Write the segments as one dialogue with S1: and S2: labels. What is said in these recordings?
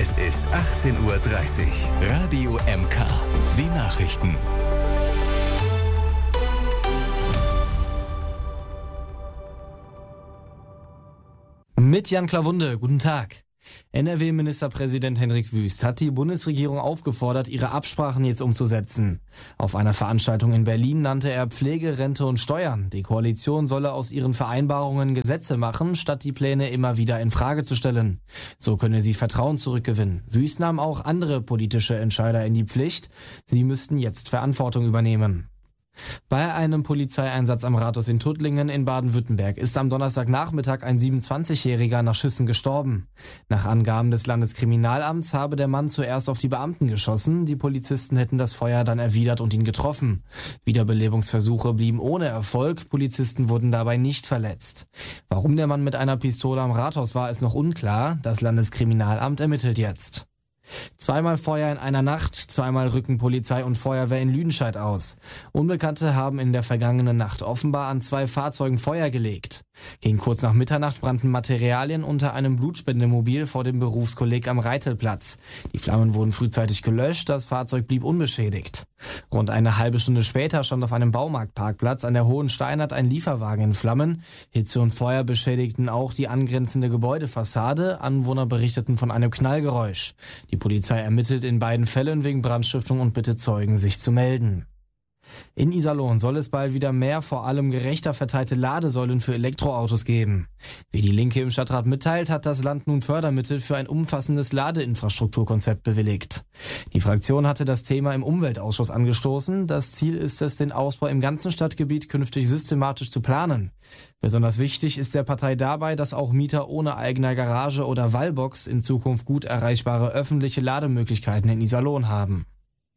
S1: Es ist 18:30 Uhr. Radio MK. Die Nachrichten.
S2: Mit Jan Klawunde, guten Tag. NRW-Ministerpräsident Hendrik Wüst hat die Bundesregierung aufgefordert, ihre Absprachen jetzt umzusetzen. Auf einer Veranstaltung in Berlin nannte er Pflege, Rente und Steuern. Die Koalition solle aus ihren Vereinbarungen Gesetze machen, statt die Pläne immer wieder in Frage zu stellen. So könne sie Vertrauen zurückgewinnen. Wüst nahm auch andere politische Entscheider in die Pflicht. Sie müssten jetzt Verantwortung übernehmen. Bei einem Polizeieinsatz am Rathaus in Tuttlingen in Baden-Württemberg ist am Donnerstagnachmittag ein 27-Jähriger nach Schüssen gestorben. Nach Angaben des Landeskriminalamts habe der Mann zuerst auf die Beamten geschossen, die Polizisten hätten das Feuer dann erwidert und ihn getroffen. Wiederbelebungsversuche blieben ohne Erfolg, Polizisten wurden dabei nicht verletzt. Warum der Mann mit einer Pistole am Rathaus war, ist noch unklar, das Landeskriminalamt ermittelt jetzt. Zweimal Feuer in einer Nacht, zweimal rücken Polizei und Feuerwehr in Lüdenscheid aus. Unbekannte haben in der vergangenen Nacht offenbar an 2 Fahrzeugen Feuer gelegt. Gegen kurz nach Mitternacht brannten Materialien unter einem Blutspendemobil vor dem Berufskolleg am Reitelplatz. Die Flammen wurden frühzeitig gelöscht, das Fahrzeug blieb unbeschädigt. Rund eine halbe Stunde später stand auf einem Baumarktparkplatz an der Hohen Steinert ein Lieferwagen in Flammen. Hitze und Feuer beschädigten auch die angrenzende Gebäudefassade. Anwohner berichteten von einem Knallgeräusch. Die Polizei ermittelt in beiden Fällen wegen Brandstiftung und bittet Zeugen, sich zu melden. In Iserlohn soll es bald wieder mehr, vor allem gerechter verteilte Ladesäulen für Elektroautos geben. Wie die Linke im Stadtrat mitteilt, hat das Land nun Fördermittel für ein umfassendes Ladeinfrastrukturkonzept bewilligt. Die Fraktion hatte das Thema im Umweltausschuss angestoßen. Das Ziel ist es, den Ausbau im ganzen Stadtgebiet künftig systematisch zu planen. Besonders wichtig ist der Partei dabei, dass auch Mieter ohne eigener Garage oder Wallbox in Zukunft gut erreichbare öffentliche Lademöglichkeiten in Iserlohn haben.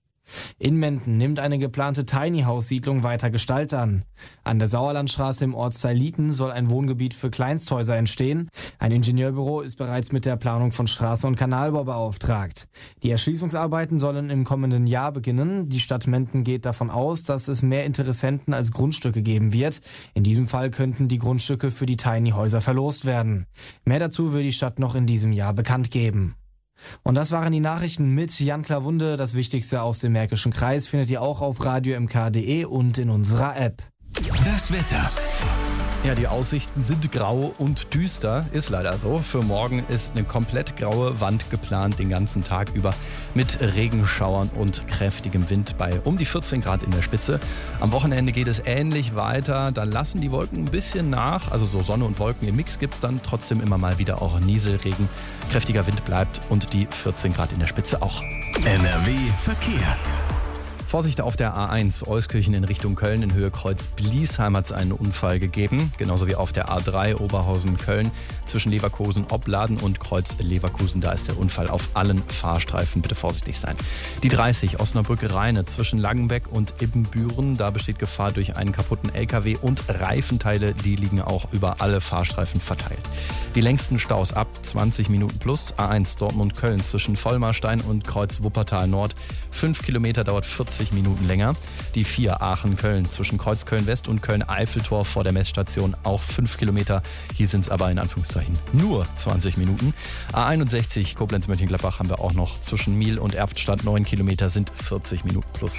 S2: In Menden nimmt eine geplante Tiny-House-Siedlung weiter Gestalt an. An der Sauerlandstraße im Ortsteil Lieten soll ein Wohngebiet für Kleinsthäuser entstehen. Ein Ingenieurbüro ist bereits mit der Planung von Straße- und Kanalbau beauftragt. Die Erschließungsarbeiten sollen im kommenden Jahr beginnen. Die Stadt Menden geht davon aus, dass es mehr Interessenten als Grundstücke geben wird. In diesem Fall könnten die Grundstücke für die Tiny-Häuser verlost werden. Mehr dazu will die Stadt noch in diesem Jahr bekannt geben. Und das waren die Nachrichten mit Jan Klawunde. Das Wichtigste aus dem Märkischen Kreis findet ihr auch auf radiomk.de und in unserer App.
S1: Das Wetter.
S3: Ja, die Aussichten sind grau und düster, ist leider so. Für morgen ist eine komplett graue Wand geplant, den ganzen Tag über, mit Regenschauern und kräftigem Wind bei um die 14 Grad in der Spitze. Am Wochenende geht es ähnlich weiter, da lassen die Wolken ein bisschen nach, also so Sonne und Wolken im Mix gibt es dann trotzdem immer mal wieder auch Nieselregen. Kräftiger Wind bleibt und die 14 Grad in der Spitze auch.
S1: NRW Verkehr.
S3: Vorsicht auf der A1 Euskirchen in Richtung Köln in Höhe Kreuz-Bliesheim hat es einen Unfall gegeben. Genauso wie auf der A3 Oberhausen-Köln zwischen Leverkusen-Opladen und Kreuz-Leverkusen. Da ist der Unfall auf allen Fahrstreifen. Bitte vorsichtig sein. Die 30 Osnabrück-Rheine zwischen Langenbeck und Ibbenbüren. Da besteht Gefahr durch einen kaputten LKW und Reifenteile. Die liegen auch über alle Fahrstreifen verteilt. Die längsten Staus ab 20 Minuten plus. A1 Dortmund-Köln zwischen Vollmarstein und Kreuz-Wuppertal-Nord. 5 Kilometer dauert 40 Minuten länger. Die 4 Aachen-Köln zwischen Kreuz-Köln-West und Köln-Eiffeltor vor der Messstation auch 5 Kilometer. Hier sind es aber in Anführungszeichen nur 20 Minuten. A61 Koblenz-Mönchengladbach haben wir auch noch zwischen Miel und Erftstadt 9 Kilometer sind 40 Minuten plus.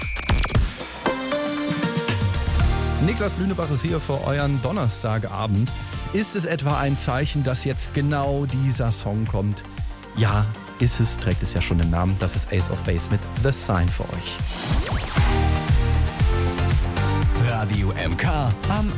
S3: Niklas Lünebach ist hier für euren Donnerstagabend. Ist es etwa ein Zeichen, dass jetzt genau dieser Song kommt? Ja, ist es, trägt es ja schon im Namen. Das ist Ace of Base mit The Sign für euch.
S1: Radio MK am